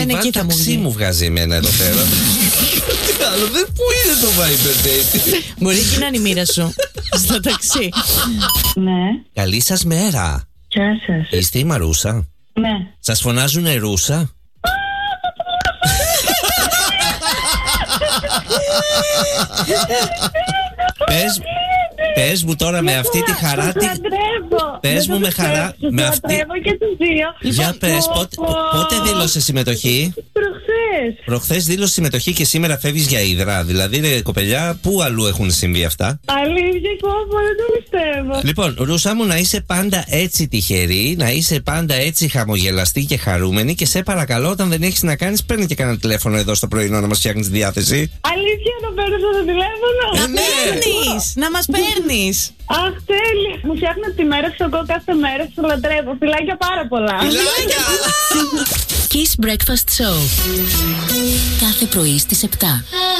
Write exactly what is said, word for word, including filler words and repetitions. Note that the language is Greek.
εμένα εκεί θα μου βγει. μου βγάζει εμένα εδώ πέρα. Τι άλλο, δεν πού είναι το Viber date. Μπορεί και να είναι η μοίρα σου στο ταξί. Ναι. Καλή σας μέρα. Γεια σας. Είστε η Μαρούσα? Ναι. Σας φωνάζουνε Ρούσα? Πες, πες μου τώρα με αυτή τη χαρά. Το λατρεύω. Πες μου με χαρά. Το λατρεύω και τους δύο. Για πες, πότε, πότε δήλωσε συμμετοχή? Προχθές. Προχθές δήλωσε συμμετοχή και σήμερα φεύγεις για Ύδρα. Δηλαδή, ρε κοπελιά, πού αλλού έχουν συμβεί αυτά? Αλήθεια, κόβω, δεν το πιστεύω. Λοιπόν, Ρούσα μου, να είσαι πάντα έτσι τυχερή, να είσαι πάντα έτσι χαμογελαστή και χαρούμενη και σε παρακαλώ, όταν δεν έχεις να κάνεις, παίρνει και κανένα τηλέφωνο εδώ στο πρωινό να μας φτιάχνεις διάθεση. Αλήθεια, να παίρνω αυτό το τηλέφωνο. Ε, Να παίρνεις, να μας παίρνεις. Αχ, τέλεια. Μου φτιάχνω τη μέρα σου εγώ κάθε μέρα. Σου λατρεύω. Φιλάκια πάρα πολλά. Φιλάκια. Kiss Breakfast Show. Κάθε πρωί στις επτά.